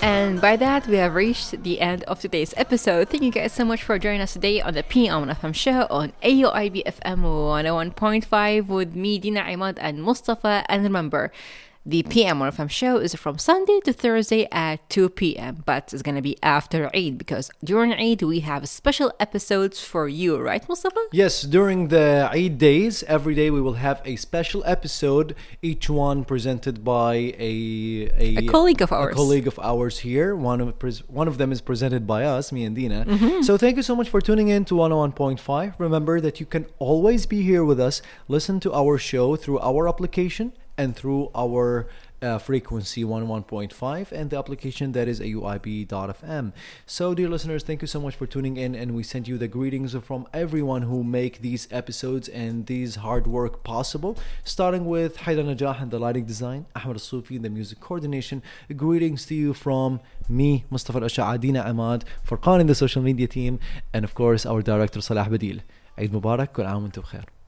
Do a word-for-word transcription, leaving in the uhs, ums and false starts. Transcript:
And by that, we have reached the end of today's episode. Thank you guys so much for joining us today on the P M F M show on A U I B F M one oh one point five with me, Dina Imad and Mustafa. And remember, the P M F M show is from Sunday to Thursday at two p.m. But it's going to be after Eid because during Eid we have special episodes for you, right, Mustafa? Yes, during the Eid days, every day we will have a special episode, each one presented by a a, a colleague of ours. A colleague of ours here. One of pres- one of them is presented by us, me and Dina. Mm-hmm. So thank you so much for tuning in to one oh one point five. Remember that you can always be here with us. Listen to our show through our application and through our uh, frequency one oh one point five and the application that is A U I B dot F M. So dear listeners, thank you so much for tuning in, and we send you the greetings from everyone who make these episodes and these hard work possible, starting with Haida Najah and the lighting design, Ahmed Al-Sufi in the music coordination. Greetings to you from me, Mustafa Al-Asha'a, Dina Imad, Furqan in the social media team, and of course our director Salah Badil. Eid Mubarak, kul aam wa antum bkhair.